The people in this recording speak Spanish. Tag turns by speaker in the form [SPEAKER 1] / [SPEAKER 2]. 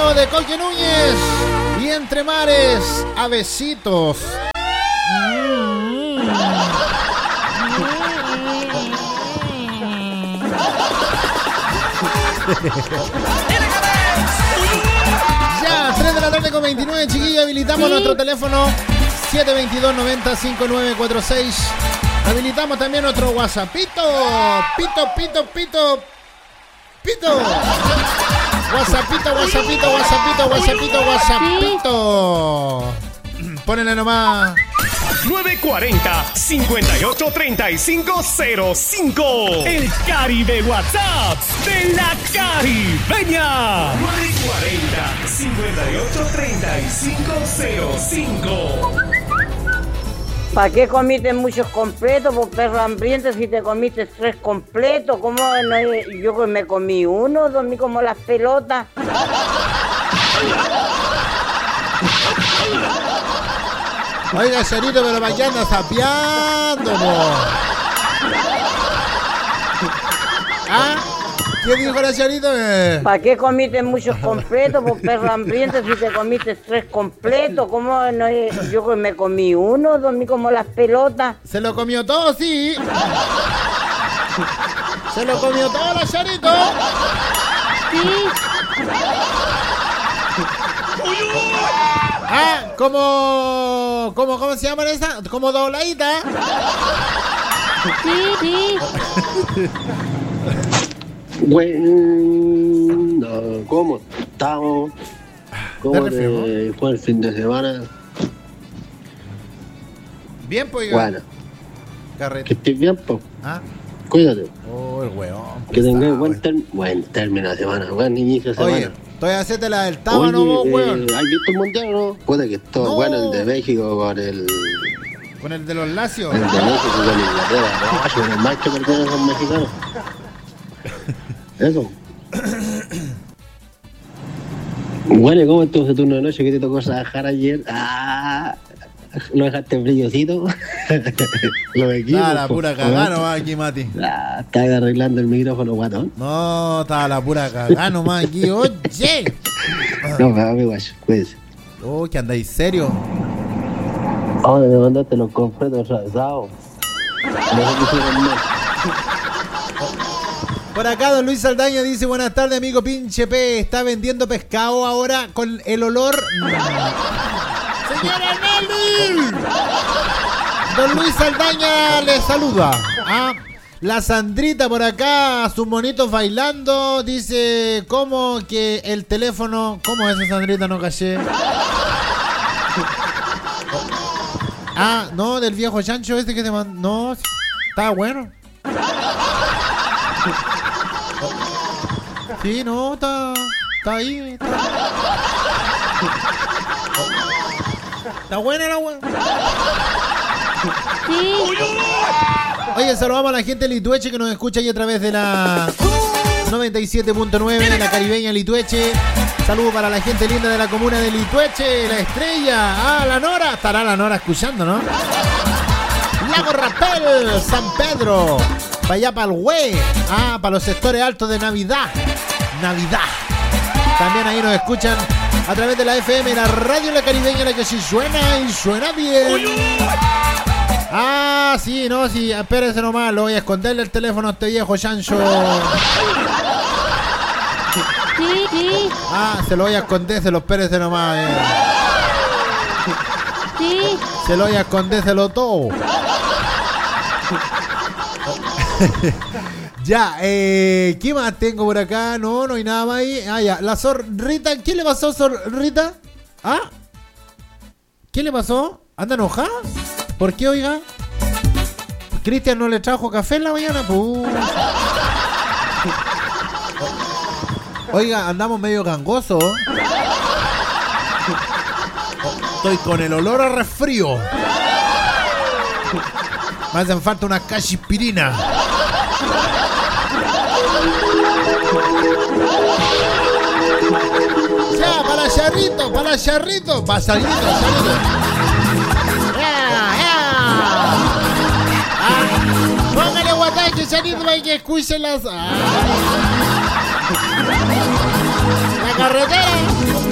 [SPEAKER 1] Charito de Coque Núñez. Y Entre Mares a besitos. Ya, 3 de la tarde con 29, chiquillos. Habilitamos nuestro teléfono 722-90-5946. Habilitamos también nuestro WhatsAppito. Pito. WhatsAppito. Ponele nomás.
[SPEAKER 2] 940-583505. El Caribe WhatsApp de la Caribeña. 940-583505.
[SPEAKER 3] ¿Para qué comiste muchos completos, por perro hambriento, si te comiste 3 completos? ¿Cómo no? Yo me comí uno, dormí como las pelotas.
[SPEAKER 1] Oiga, Charito, pero para qué andas sapeando, po. ¿Ah? ¿Qué dijo la Charito?
[SPEAKER 3] ¿Para qué comiste muchos completos, por perro hambriento, si te comiste 3 completos? ¿Cómo no? Yo me comí uno, dormí como las pelotas.
[SPEAKER 1] Se lo comió todo, sí. Se lo comió todo la Charito.
[SPEAKER 3] Sí.
[SPEAKER 1] Ah, ¿cómo se llama esa? Como dobladita.
[SPEAKER 3] Sí.
[SPEAKER 4] Bueno, ¿cómo estamos? ¿Cómo te fue el fin de semana?
[SPEAKER 1] Bien, pues.
[SPEAKER 4] Bueno,
[SPEAKER 1] Carrete.
[SPEAKER 4] que estés bien, pues.
[SPEAKER 1] ¿Ah?
[SPEAKER 4] Cuídate.
[SPEAKER 1] Oh, el weón.
[SPEAKER 4] Que tengas buen término de semana, buen inicio de semana.
[SPEAKER 1] Oye, estoy a hacerte la del tábano, vos, weón.
[SPEAKER 4] ¿Has visto el mundial o no? Puede que esto
[SPEAKER 1] No.
[SPEAKER 4] bueno, el de México con el...
[SPEAKER 1] Con el de los lacios.
[SPEAKER 4] El de México con Inglaterra. No, yo el mal que perdieron los mexicanos. Eso. Bueno, ¿cómo estuvo ese turno de noche que te tocó trabajar ayer? ¿No dejaste brillosito? Los equipos.
[SPEAKER 1] Estaba la pura cagada nomás aquí, Mati.
[SPEAKER 4] Estaba arreglando el micrófono, guatón.
[SPEAKER 1] No, estaba la pura cagada nomás aquí. Oye.
[SPEAKER 4] No, me guacho, cuídese.
[SPEAKER 1] Oh, que andáis serio.
[SPEAKER 4] ¿Dónde me mandaste los completos atravesados?
[SPEAKER 1] Por acá don Luis Saldaña dice: buenas tardes, amigo pinche P. ¿Está vendiendo pescado ahora con el olor? ¡Señora Nelly! Don Luis Saldaña le saluda. La Sandrita por acá, sus monitos bailando. Dice: ¿cómo que el teléfono? ¿Cómo es esa Sandrita? No caché. No, del viejo chancho este que te mandó. No, está bueno. Sí, no, está ahí. Está buena la weá.
[SPEAKER 3] Sí.
[SPEAKER 1] Oye, saludamos a la gente de Litueche que nos escucha ahí a través de la 97.9, la caribeña Litueche. Saludos para la gente linda de la comuna de Litueche, la Estrella, la Nora. Estará la Nora escuchando, ¿no? Lago Rapel, San Pedro, para allá para el Hue, para los sectores altos de Navidad. También ahí nos escuchan a través de la FM, la radio La Caribeña, la que sí suena y suena bien. Sí, no, sí, espérese nomás, lo voy a esconderle el teléfono a este viejo chancho.
[SPEAKER 3] Sí.
[SPEAKER 1] Se lo voy a esconder, se lo espérese nomás.
[SPEAKER 3] Sí.
[SPEAKER 1] Se lo voy a esconder, se lo todo. Ya, ¿qué más tengo por acá? No hay nada más ahí. Ya, la Zorrita, ¿qué le pasó, Zorrita? ¿Qué le pasó? ¿Anda enojada? ¿Por qué, oiga? ¿Cristian no le trajo café en la mañana? Oiga, andamos medio gangosos. Estoy con el olor a resfrío. Me hacen falta unas cachispirinas. Ya, para Charrito. Para Charrito. Póngale guatache, Charrito, para que escuchen las... La carretera.